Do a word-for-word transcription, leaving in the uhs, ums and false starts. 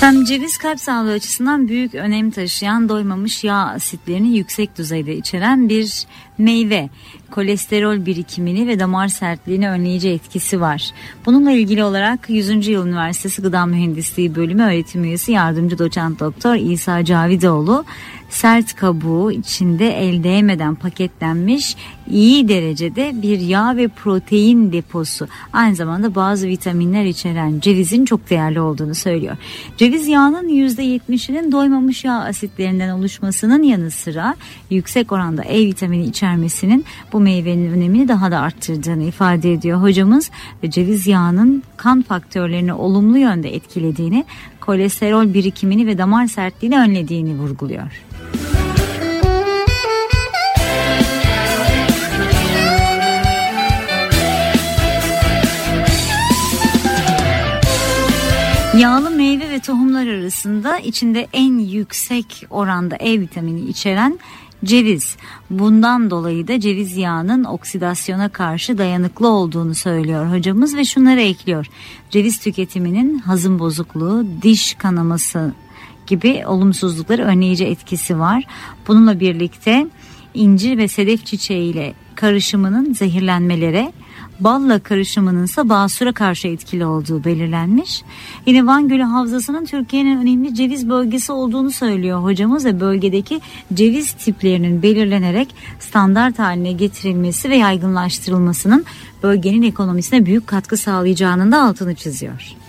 Hem ceviz kalp sağlığı açısından büyük önem taşıyan doymamış yağ asitlerini yüksek düzeyde içeren bir meyve. Kolesterol birikimini ve damar sertliğini önleyici etkisi var. Bununla ilgili olarak yüzüncü Yıl Üniversitesi Gıda Mühendisliği Bölümü öğretim üyesi yardımcı doçent doktor İsa Cavidoğlu, sert kabuğu içinde el değmeden paketlenmiş iyi derecede bir yağ ve protein deposu, aynı zamanda bazı vitaminler içeren cevizin çok değerli olduğunu söylüyor. Ceviz yağının yüzde yetmişinin doymamış yağ asitlerinden oluşmasının yanı sıra yüksek oranda E vitamini içermesinin bu meyvenin önemini daha da arttırdığını ifade ediyor hocamız ve ceviz yağının kan faktörlerini olumlu yönde etkilediğini, kolesterol birikimini ve damar sertliğini önlediğini vurguluyor. Yağlı meyve ve tohumlar arasında içinde en yüksek oranda E vitamini içeren ceviz. Bundan dolayı da ceviz yağının oksidasyona karşı dayanıklı olduğunu söylüyor hocamız ve şunları ekliyor. Ceviz tüketiminin hazım bozukluğu, diş kanaması gibi olumsuzlukları önleyici etkisi var. Bununla birlikte incir ve sedef çiçeği ile karışımının zehirlenmelere, balla karışımının ise basura karşı etkili olduğu belirlenmiş. Yine Van Gölü Havzası'nın Türkiye'nin önemli ceviz bölgesi olduğunu söylüyor hocamız ve bölgedeki ceviz tiplerinin belirlenerek standart haline getirilmesi ve yaygınlaştırılmasının bölgenin ekonomisine büyük katkı sağlayacağının da altını çiziyor.